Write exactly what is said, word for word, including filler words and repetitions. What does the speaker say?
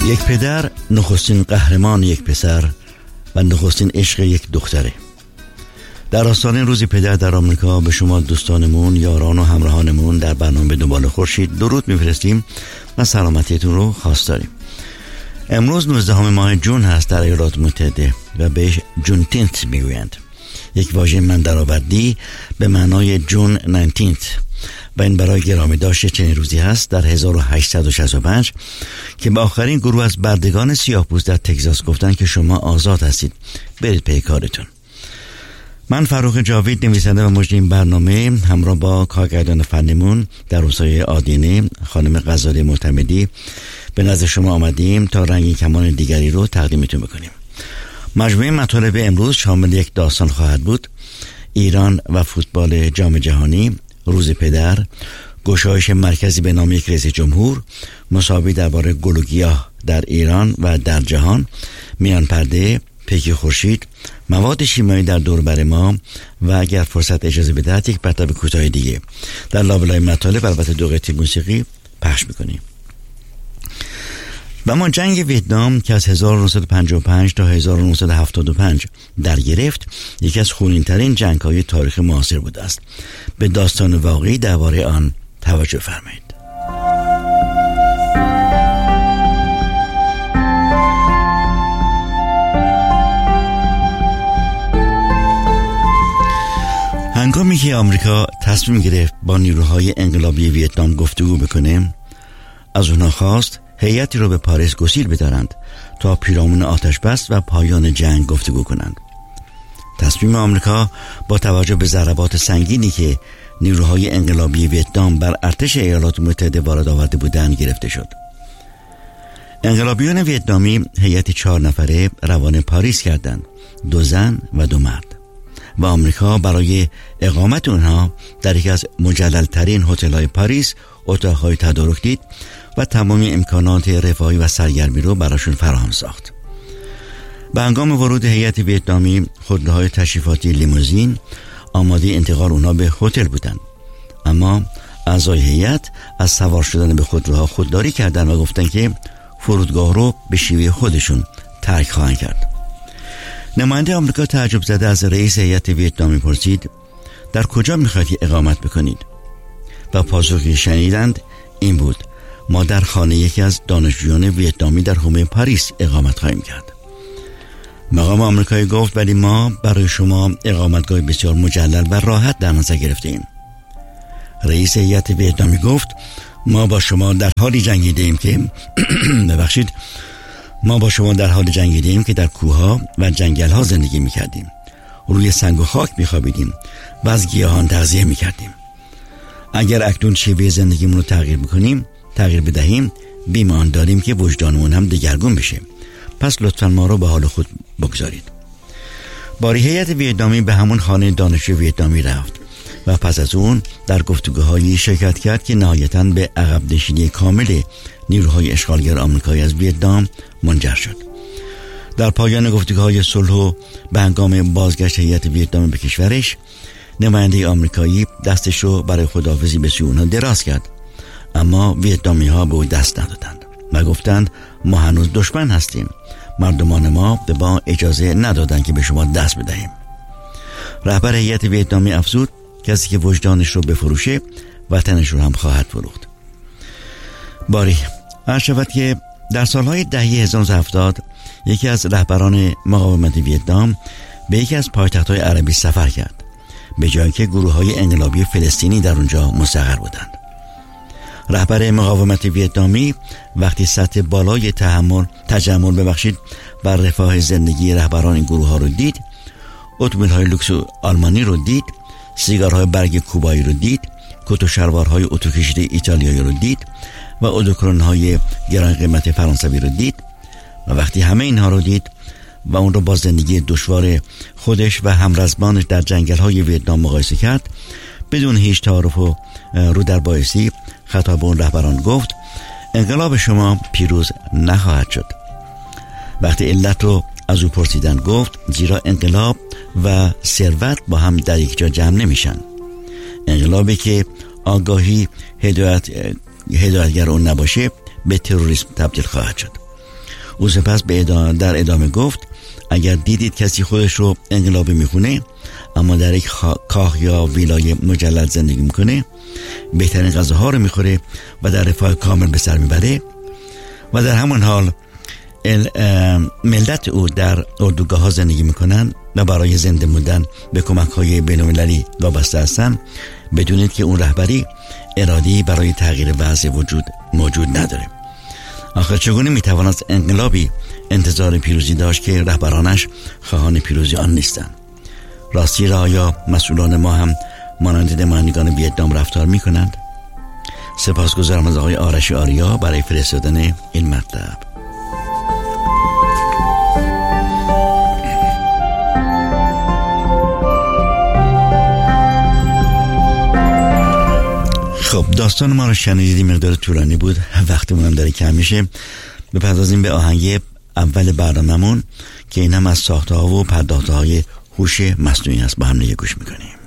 یک پدر نخستین قهرمان یک پسر و نخستین عشق یک دختره. در آستانه روز پدر در آمریکا به شما دوستانمون، یاران و همراهانمون در برنامه به دنبال خورشید درود میفرستیم و سلامتیتون رو خواست داریم. امروز نوزدهم ماه جون هست در ایالات متحده و بهش جونتینت میگویند. یک واژه من درآوردی به معنای جون نوزدهم و این برای گرامی داشته چنین روزی هست در هزار و هشتصد و شصت و پنج که به آخرین گروه از بردگان سیاه‌پوست در تگزاس گفتن که شما آزاد هستید، برید پی کارتون. من فروخ جاوید، نویسنده و مجری این برنامه، همراه با کارگردان فنیمون در روستای آدینه خانم غزاله معتمدی به نزد شما آمدیم تا رنگین کمان دیگری رو تقدیمتون بکنیم. مجموعه مطالب امروز شامل یک داستان خواهد بود: ایران و فوتبال جام جهانی، روز پدر، گشایش مرکزی به نام یک رئیس جمهور، مسابقه درباره گل و گیاه در ایران و در جهان، میان پرده، پیک خورشید، مواد شیمیایی در دور بر ما و اگر فرصت اجازه بدهد یک مطلب کوتاه دیگه در لابلای مطالب البته دو قطعه موسیقی پخش میکنیم. و ما جنگ ویتنام که از هزار و نهصد و پنجاه و پنج تا هزار و نهصد و هفتاد و پنج در گرفت، یکی از خونین‌ترین جنگ‌های تاریخ معاصر بوده است. به داستان واقعی درباره آن توجه فرمایید. هنگامی که آمریکا تصمیم گرفت با نیروهای انقلابی ویتنام گفتگو بکنه، از اونها خواست هیئتی رو به پاریس گسیل بدارند تا پیرامون آتش بس و پایان جنگ گفتگو کنند. تصمیم آمریکا با توجه به ضربات سنگینی که نیروهای انقلابی ویتنام بر ارتش ایالات متحده وارد آورده بودند گرفته شد. انقلابیون ویتنامی هیئت چهار نفره روانه پاریس کردند، دو زن و دو مرد، و آمریکا برای اقامت اونها در یکی از مجلل‌ترین هتل‌های پاریس اتاق‌های تدارک دید و تمامی امکانات رفاهی و سرگرمی رو براشون فراهم ساخت. به هنگام ورود هیئت ویتنامی، خودروهای تشریفاتی لیموزین آماده انتقال اونها به هتل بودند، اما اعضای هیئت از سوار شدن به خودروها خودداری کردند و گفتند که فرودگاه رو به شیوه خودشون ترک خواهند کرد. نماینده آمریکا تعجب زده از رئیس هیئت ویتنامی پرسید در کجا می‌خواهید اقامت بکنید؟ و پاسخی شنیدند این بود: ما در خانه یکی از دانشجویان ویتنامی در حومه پاریس اقامت خواهیم کرد. مقام آمریکایی گفت ولی ما برای شما اقامتگاه بسیار مجلل و راحت در نظر گرفتیم. رئیس هیئت ویتنامی گفت ما با شما در حالی جنگیدیم که ببخشید ما با شما در حال جنگیدیم که در کوه‌ها و جنگل‌ها زندگی می‌کردیم، روی سنگ و خاک می‌خوابیدیم و از گیاهان تغذیه می‌کردیم. اگر اکنون شیوه زندگیمون رو تغییر بکنیم، تغییر بدهیم، بیم آن داریم که وجدانمون هم دگرگون بشه. پس لطفاً ما رو به حال خود بگذارید. باری هیئت ویتنامی به همون خانه دانشجو ویتنامی رفت و پس از اون در گفتگوهایی شرکت کرد که نهایتاً به عقب نشینی کامل نیروهای اشغالگر آمریکایی از ویتنام منجر شد. در پایان گفتگوهای صلح و به هنگام بازگشت هیئت ویتنامی به کشورش، نماینده آمریکایی دستش رو برای خداحافظی به سوی اونها دراز کرد، اما ویتنامی ها به او دست ندادند و گفتند ما هنوز دشمن هستیم، مردمان ما به ما اجازه ندادند که به شما دست بدهیم. رهبر هیئت ویتنامی افزود کسی که وجدانش رو بفروشه وطنش رو هم خواهد فروخت. باری عرض شود که در سالهای دهه هزار و نهصد و هفتاد یکی از رهبران مقاومت ویتنام به یکی از پایتخت‌های عربی سفر کرد، به جایی که گروه‌های انقلابی فلسطینی در اونجا مستقر بودند. رهبر مقاومت ویتنامی وقتی سطح بالای تحمل تجمل ببخشید بر رفاه زندگی رهبران این گروه‌ها رو دید، اتومبیل‌های لوکس آلمانی رو دید، سیگارهای برگ کوبایی رو دید، کت و شلوارهای اتوکشیده ایتالیایی رو دید و اودوکرون‌های گران قیمت فرانسوی رو دید و وقتی همه اینها رو دید و اون رو با زندگی دشوار خودش و همرزبانش در جنگل‌های ویتنام مقایسه کرد، بدون هیچ تعارف و رو در بایستی خطاب اون رهبران گفت انقلاب شما پیروز نخواهد شد. وقتی علت رو از او پرسیدن گفت زیرا انقلاب و ثروت با هم در یک جا جمع نمیشن. انقلابی که آگاهی هدایت هدایتگر اون نباشه به تروریسم تبدیل خواهد شد. او سپس به ادامه در ادامه گفت اگر دیدید کسی خودش رو انقلابی میخونه اما در یک کاخ یا ویلای مجلل زندگی میکنه، بهترین غذاها رو میخوره و در رفاه کامل به سر میبره و در همان حال ملت او در اردوگاه ها زندگی میکنن و برای زنده موندن به کمک های بین‌المللی وابسته هستن، بدونید که اون رهبری ارادی برای تغییر وضع وجود موجود نداره. آخر چگونه میتوان از انقلابی انتظار پیروزی داشت که رهبرانش خواهان پیروزی آن نیستند؟ راستی را آیا مسئولان ما هم مانند نمایندگان ویتنام رفتار میکنند؟ سپاسگزارم از آقای آرش آریا برای فرستادن این مطلب. خب داستان ما رو شنیدید، مقدار طولانی بود، وقتمون هم داره کم میشه. بپردازیم به آهنگ اول برنامه‌مون که این هم از ساخته ها و پرداخته های هوش مصنوعی است. با هم دیگه گوش میکنیم.